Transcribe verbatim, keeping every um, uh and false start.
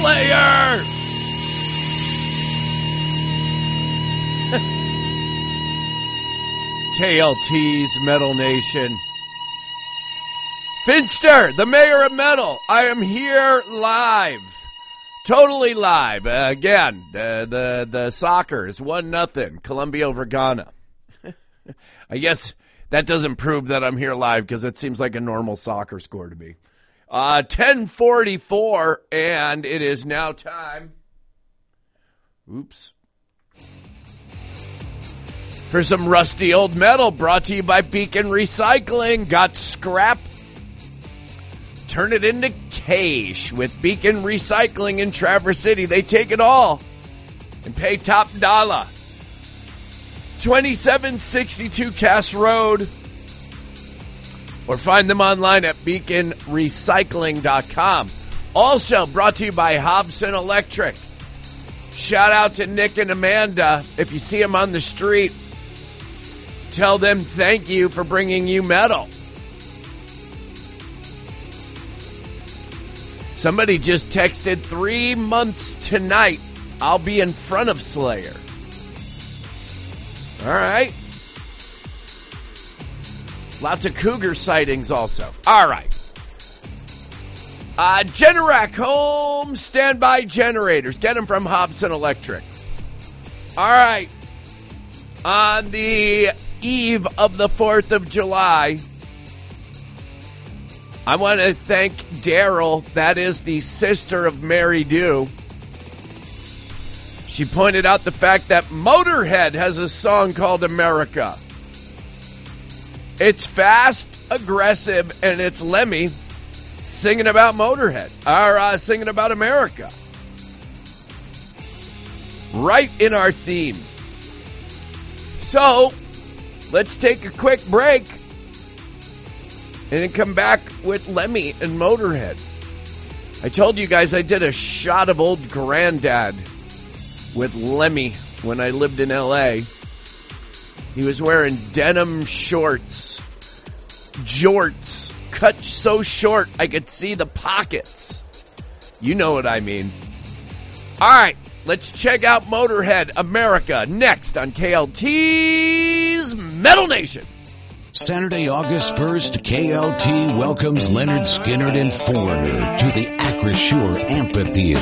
Slayer! K L T's Metal Nation. Finster, the mayor of metal. I am here live. Totally live. Uh, again, uh, the the soccer is one nothing. Colombia over Ghana. I guess that doesn't prove that I'm here live because it seems like a normal soccer score to me. Uh, ten forty-four, and it is now time. Oops. For some rusty old metal, brought to you by Beacon Recycling. Got scrap? Turn it into cash with Beacon Recycling in Traverse City. They take it all and pay top dollar. twenty-seven sixty-two Cass Road. Or find them online at beacon recycling dot com. Also brought to you by Hobson Electric. Shout out to Nick and Amanda. If you see them on the street, tell them thank you for bringing you metal. Somebody just texted three months tonight. I'll be in front of Slayer. All right. Lots of cougar sightings also. All right. Uh, Generac home standby generators. Get them from Hobson Electric. All right. On the eve of the fourth of July, I want to thank Daryl. That is the sister of Mary Dew. She pointed out the fact that Motorhead has a song called America. It's fast, aggressive, and it's Lemmy singing about Motorhead, or uh, singing about America. Right in our theme. So, let's take a quick break and then come back with Lemmy and Motorhead. I told you guys I did a shot of Old Granddad with Lemmy when I lived in L A. He was wearing denim shorts, jorts, cut so short I could see the pockets. You know what I mean. All right, let's check out Motorhead America next on K L T's Metal Nation. Saturday, August first, K L T welcomes Leonard Skinner and Foreigner to the Acrisure Amphitheater.